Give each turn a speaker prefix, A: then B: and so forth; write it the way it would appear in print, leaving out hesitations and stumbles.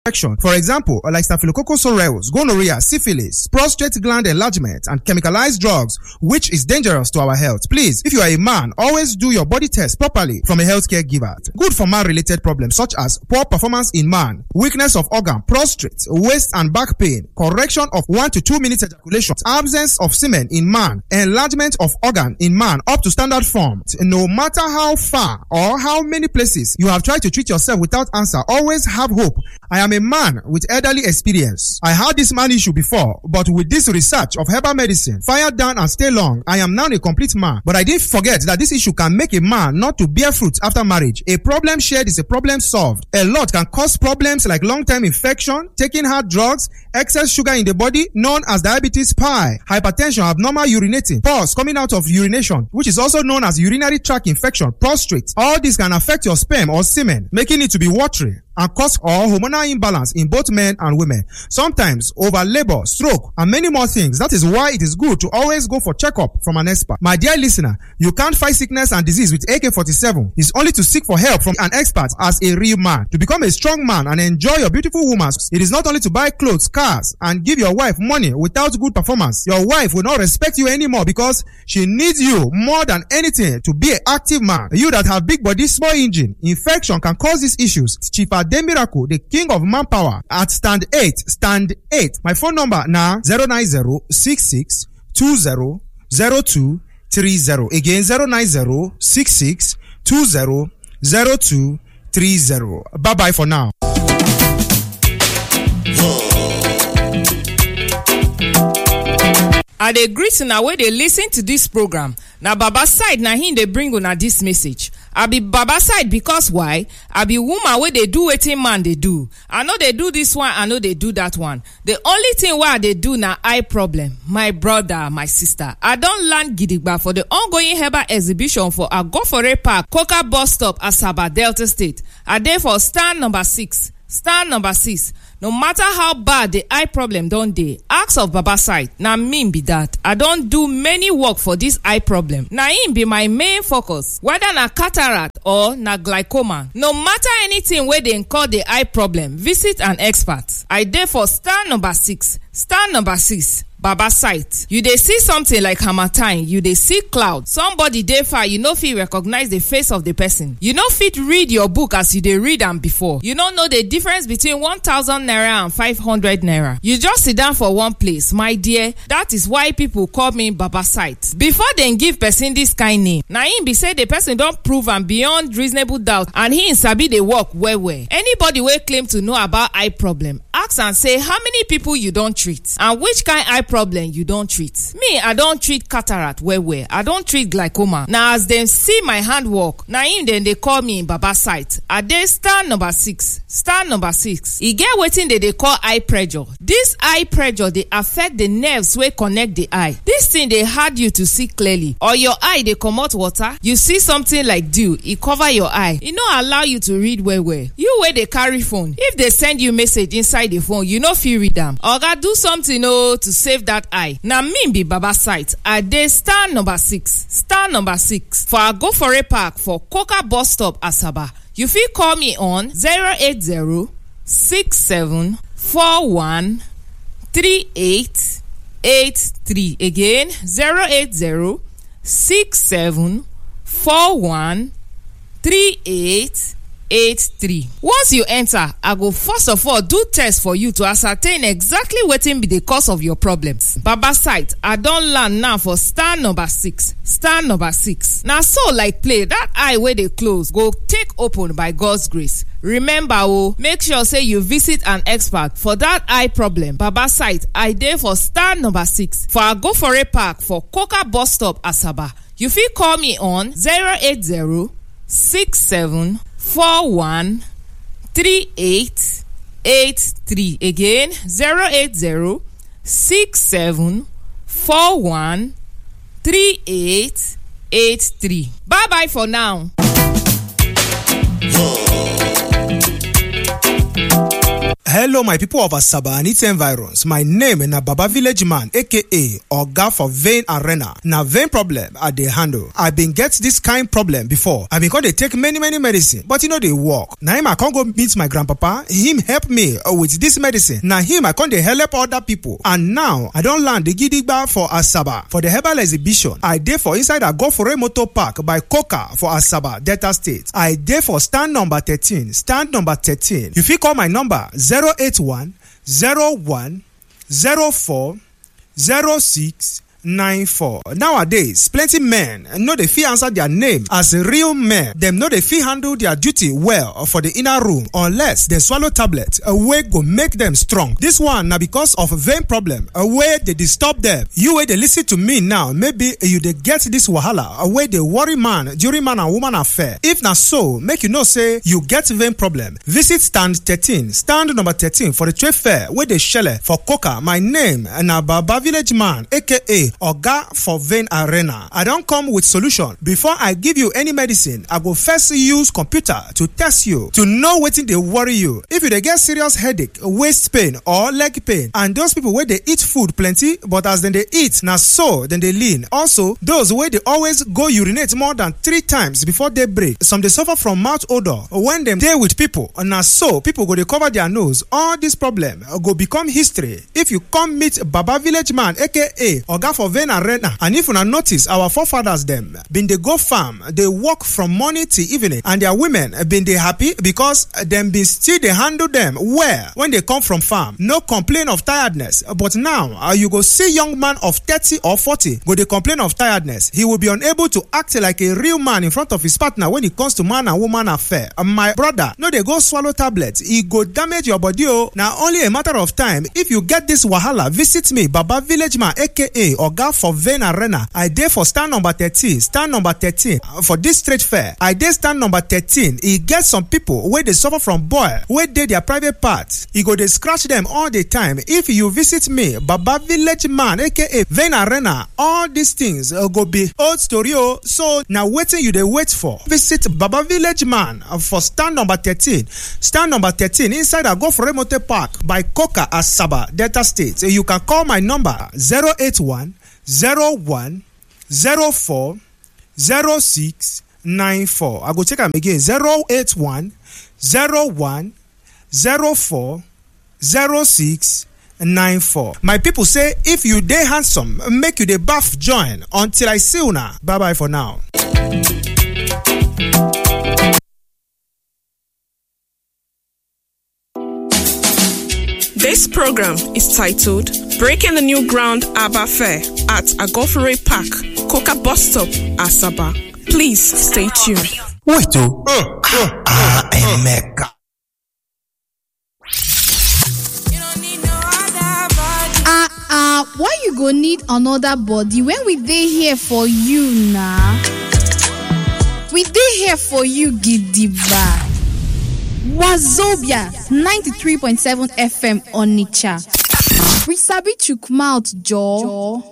A: infection. For example, like Staphylococcus aureus, gonorrhea, syphilis, prostate gland enlargement, and chemicalized drugs, which is dangerous to our health. Please, if you are a man, always do your body test properly from a healthcare giver. Good for man-related problems such as poor performance in man, weakness of organ, prostrate, waist and back pain, correction of 1 to 2 minutes ejaculation, absence of semen in man, enlargement of organ in man up to standard form. No matter how far or how many places you have tried to treat yourself without answer, always have hope. I am a man with elderly experience. I had this man issue before, but with this research of herbal medicine, fire down and stay long, I am now a complete man. But I didn't forget that this issue can make a man not to bear fruit after marriage. A problem shared is a problem solved. A lot can cause problems like long-term infection, taking hard drugs, excess sugar in the body known as diabetes pie, hypertension, abnormal urinating, pus coming out of urination, which is also known as urinary tract infection, prostrate. All this can affect your sperm or semen, making it to be watery and cause or hormonal imbalance in both men and women. Sometimes over labor, stroke, and many more things. That is why it is good to always go for checkup from an expert. My dear listener, you can't fight sickness and disease with AK-47. It's only to seek for help from an expert as a real man. To become a strong man and enjoy your beautiful woman, it is not only to buy clothes, cars, and give your wife money without good performance. Your wife will not respect you anymore because she needs you more than anything to be an active man. You that have big body, small engine, infection can cause these issues. Chief Ademiraku, the king of manpower, at stand 8. My phone number now 09066200230. Again 09066200230. Bye bye for now.
B: I dey greet una wey dey listen to this program. Na Baba side na him dey bring una this message. I be Baba side because why? I be woman wey dey do wetin man dey do. I no dey do this one, I no dey do that one. The only thing wey I dey do na eye problem. My brother, my sister, I don land gidigba for the ongoing herbal exhibition for Agofore Park, Coca bus stop, Asaba, Delta State. I dey for stand number 6. Stand number 6. No matter how bad the eye problem don dey, ask of Baba side. Na me be that. I don do many work for this eye problem. Na im be my main focus. Whether na cataract or na glaucoma. No matter anything wey dey call the eye problem, visit an expert. I dey for stand number 6. Stand number 6. Baba sight. You dey see something like harmattan, you dey see cloud. Somebody dey far, you no fit recognize the face of the person. You no fit read your book as you dey read am before. You no know the difference between 1,000 naira and 500 naira. You just sit down for one place, my dear. That is why people call me Baba sight. Before dem give person this kind name, na im be say the person don prove am beyond reasonable doubt and he sabi dey work well well. Anybody wey claim to know about eye problem, ask am say how many people you don treat and which kind eye problem you don treat. Me, I don treat cataract well. I don treat glaucoma. Now as dem see my handwork, na im dem dey call me Baba sight. I dey stand number 6. Stand number 6. E get wetin dem dey call eye pressure. This eye pressure dey affect the nerves wey connect the eye. This thing dey hard you to see clearly, or your eye dey comot water. You see something like dew, e cover your eye. E no allow you to read well. You wey dey carry phone, if they send you message inside the phone, you no fit read am. Oga, do something to save that eye. Na me be Baba sight. I dey stand number 6. Stand number 6 for Agofore Park for Coca bus stop, Asaba. You fit call me on 08067413883. Again 08067413883. Once you enter, I go first of all do test for you to ascertain exactly wetin be the cause of your problems. Baba sight, I don land now for stand number 6. Stand number 6. Na so like play, that eye wey dey close go take open by God's grace. Remember make sure say you visit an expert for that eye problem. Baba sight, I dey for stand number 6 for Agofore Park for Coca bus stop, Asaba. You fit call me on 08067413883. Again 08067413883. Bye bye for now.
A: Hello, my people of Asaba and its environs. My name na Baba Village Man, aka Oga for Vein Arena. Na vein problem I dey handle. I been get this kind problem before. I been come dey take many medicine, but they work. Na him I come go meet my grandpapa. Him help me with this medicine. Na him I come dey help other people. And now I don land the gidigba for Asaba for the herbal exhibition. I dey for inside Agofore Motor Park by Coca for Asaba, Delta State. I dey for stand number 13. Stand number 13. You fit call my number 081 01 04 06 94. Nowadays, plenty men no dey fit answer their name as real men. Dem no dey fit handle their duty well for the inner room unless dem swallow tablet wey go make them strong. This one na because of vein problem wey dey disturb them. You wey dey listen to me now, maybe you dey get this wahala wey dey worry man during man and woman affair. If na so, make you know say you get vein problem. Visit stand 13, stand number 13 for the trade fair wey dey shele for Coca. My name na Baba Village Man, aka Oga for Vein Arena. I don't come with solution. Before I give you any medicine, I go first use computer to test you to know wetin dey worry you. If you dey get serious headache, waist pain or leg pain, and those people wey dey eat food plenty but as dem dey eat na so dem dey lean. Also, those wey dey always go urinate more than 3 times before day break. Some dey suffer from mouth odor when dem dey with people. Na so people go dey cover their nose. All this problem go become history if you come meet Baba Village Man, aka Oga for Vein Arena. And if una notice, our forefathers them been dey go farm, they work from morning till evening, and their women been dey happy because them been still dey handle them well when they come from farm. No complain of tiredness. But now you go see young man of 30 or 40 go dey complain of tiredness. He will be unable to act like a real man in front of his partner when it comes to man and woman affair. My brother, no dey go swallow tablets. E go damage your body. Now only a matter of time. If you get this wahala, visit me, Baba Village Man, aka Oga for Vein Arena. I dey for stand number 13. Stand number 13 for this trade fair. I dey stand number 13. E get some people where they suffer from boil, where they their private parts. E go dey scratch them all the time. If you visit me, Baba Village Man, aka Vein Arena, all these things go be old story. So now wetin you dey wait for? Visit Baba Village Man for stand number 13. Stand number 13 inside Agofore Motor Park by Coca, Asaba, Delta State. You can call my number 081 01 04 06 94. I go check am again. 081 01 04 06 94. My people say if you dey handsome, make you dey baff join. Until I see una. Bye bye for now.
C: This program is titled Breaking the New Ground Abba Fair at Agofore Park, Coca Bus Stop, Asaba. Please stay tuned.
D: Wait, Emeka.
E: Why you go need another body when we dey here for you now? We dey here for you, Gidigba. Wazobia 93.7 FM Onitsha. We sabi chook mouth jaw.